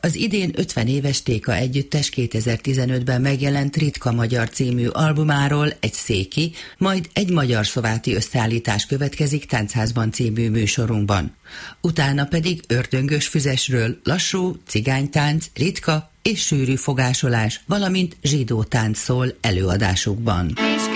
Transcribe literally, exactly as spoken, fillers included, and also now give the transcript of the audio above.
Az idén ötven éves Téka együttes kétezer-tizenötben megjelent Ritka Magyar című albumáról egy széki, majd egy magyar-szlováti összeállítás következik Táncházban című műsorunkban. Utána pedig ördöngös füzesről lassú, cigánytánc, ritka és sűrű fogásolás, valamint zsidó tánc szól előadásukban.